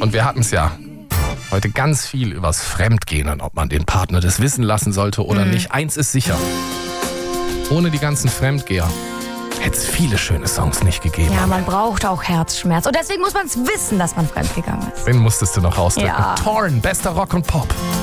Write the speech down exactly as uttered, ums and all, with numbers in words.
Und wir hatten es ja heute ganz viel übers Fremdgehen und ob man den Partner das wissen lassen sollte oder mhm. nicht. Eins ist sicher, ohne die ganzen Fremdgeher hätte es viele schöne Songs nicht gegeben. Ja, man braucht auch Herzschmerz. Und deswegen muss man es wissen, dass man fremdgegangen ist. Den musstest du noch ausdrücken. Ja. Torn, bester Rock und Pop.